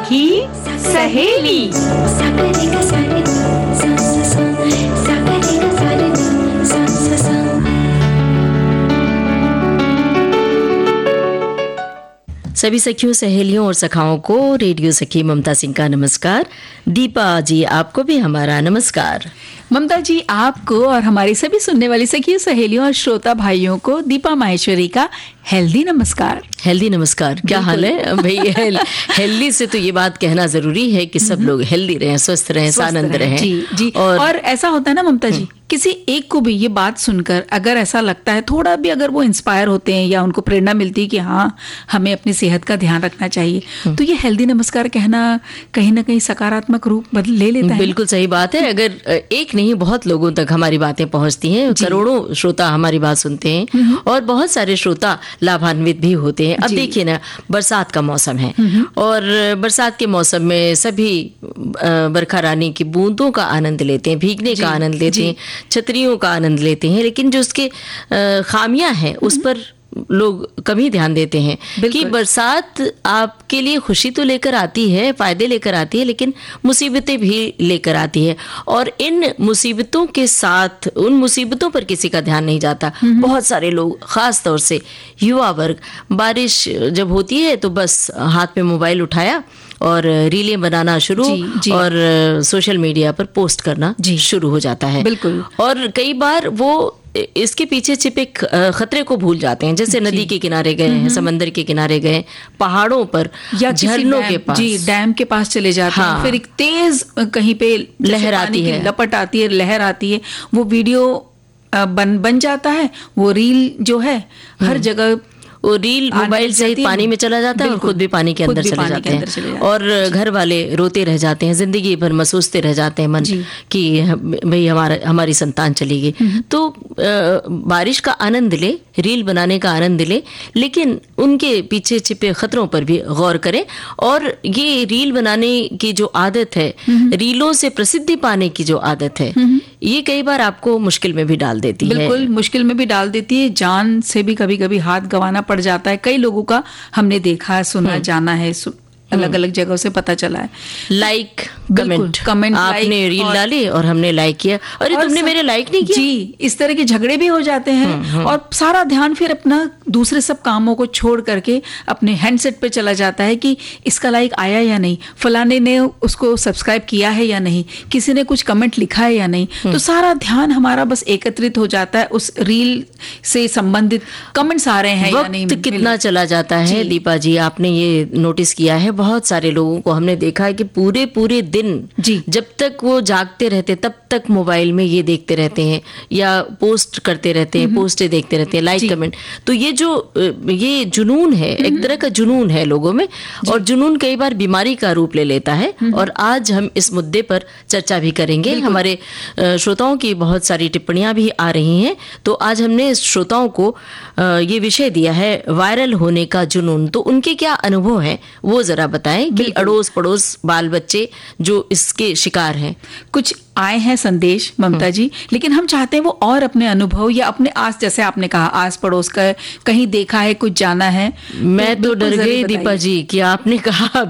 सखी सहेली। सभी सखियों, सहेलियों और सखाओं को रेडियो सखी ममता सिंह का नमस्कार। दीपा जी, आपको भी हमारा नमस्कार। ममता जी, आपको और हमारी सभी सुनने वाली सखियों, सहेलियों और श्रोता भाइयों को दीपा माहेश्वरी का हेल्दी नमस्कार। हेल्दी नमस्कार। क्या हाल है भाई? हेल्दी से तो ये बात कहना जरूरी है कि सब लोग हेल्दी रहें, स्वस्थ रहें, आनंद रहें। जी जी। और ऐसा होता है ना ममता जी, किसी एक को भी ये बात सुनकर अगर ऐसा लगता है, थोड़ा भी अगर वो इंस्पायर होते हैं या उनको प्रेरणा मिलती है कि हाँ, हमें अपनी सेहत का ध्यान रखना चाहिए, तो ये हेल्दी नमस्कार कहना कहीं ना कहीं सकारात्मक रूप ले लेता है। बिल्कुल सही बात है। अगर एक नहीं, बहुत लोगों तक हमारी बातें पहुंचती हैं, करोड़ों श्रोता हमारी बात सुनते हैं और बहुत सारे श्रोता लाभान्वित भी होते हैं। अब देखिए ना, बरसात का मौसम है और बरसात के मौसम में सभी बरखा रानी की बूंदों का आनंद लेते हैं, भीगने का आनंद लेते हैं, छतरियों का आनंद लेते हैं, लेकिन जो उसके खामियां हैं उस पर लोग कम ही ध्यान देते हैं कि बरसात आपके लिए खुशी तो लेकर आती है, फायदे लेकर आती है, लेकिन मुसीबतें भी लेकर आती है। और इन मुसीबतों के साथ, उन मुसीबतों पर किसी का ध्यान नहीं जाता। बहुत सारे लोग, खास तौर से युवा वर्ग, बारिश जब होती है तो बस हाथ में मोबाइल उठाया और रीलें बनाना शुरू और सोशल मीडिया पर पोस्ट करना शुरू हो जाता है। बिल्कुल। और कई बार वो इसके पीछे छिपे खतरे को भूल जाते हैं, जैसे नदी के किनारे गए हैं, समंदर के किनारे गए, पहाड़ों पर या झरनों के पास, डैम के पास चले जाते हैं। फिर एक तेज कहीं पे लहर आती है, लपट आती है, लहर आती है, वो वीडियो बन जाता है, वो रील जो है हर जगह, वो रील मोबाइल सहित पानी में चला जाता है और खुद भी पानी के अंदर चले जाते हैं और घर वाले रोते रह जाते हैं, जिंदगी भर महसूसते रह जाते हैं मन कि भाई हमारी संतान चली गई। तो बारिश का आनंद ले, रील बनाने का आनंद ले, लेकिन उनके पीछे छिपे खतरों पर भी गौर करें। और ये रील बनाने की जो आदत है, रीलों से प्रसिद्धि पाने की जो आदत है, ये कई बार आपको मुश्किल में भी डाल देती है। बिल्कुल, मुश्किल में भी डाल देती है, जान से भी कभी कभी हाथ गंवाना पड़ जाता है। कई लोगों का हमने देखा, सुना, जाना है, अलग अलग जगहों से पता चला है। लाइक कमेंट आपने रील डाली और हमने लाइक किया, अरे तुमने मेरे लाइक नहीं किया। जी, इस तरह के झगड़े भी हो जाते हैं और सारा ध्यान फिर अपना दूसरे सब कामों को छोड़ करके अपने हैंडसेट पे चला जाता है कि इसका लाइक आया या नहीं, फलाने ने उसको सब्सक्राइब किया है या नहीं, किसी ने कुछ कमेंट लिखा है या नहीं। तो सारा ध्यान हमारा बस एकत्रित हो जाता है उस रील से संबंधित कमेंट्स आ रहे हैं या नहीं। वक्त कितना चला जाता है दीपा जी, आपने ये नोटिस किया है? बहुत सारे लोगों को हमने देखा है कि पूरे दिन जब तक वो जागते रहते तब तक मोबाइल में ये देखते रहते हैं या पोस्ट करते रहते हैं, पोस्टें देखते रहते हैं, लाइक कमेंट। तो ये जुनून है, एक तरह का जुनून है लोगों में, और जुनून कई बार बीमारी का रूप ले लेता है। और आज हम इस मुद्दे पर चर्चा भी करेंगे। हमारे श्रोताओं की बहुत सारी टिप्पणियां भी आ रही हैं, तो आज हमने श्रोताओं को ये विषय दिया है, वायरल होने का जुनून। तो उनके क्या अनुभव हैं वो जरा बताएं कि अड़ोस पड़ोस बाल बच्चे जो इसके शिकार हैं। कुछ आए हैं संदेश ममता जी, लेकिन हम चाहते हैं वो और अपने अनुभव या अपने आस, जैसे आपने कहा आस पड़ोस का कहीं देखा है, कुछ जाना है। मैं तो डर गई दीपा जी कि आपने कहा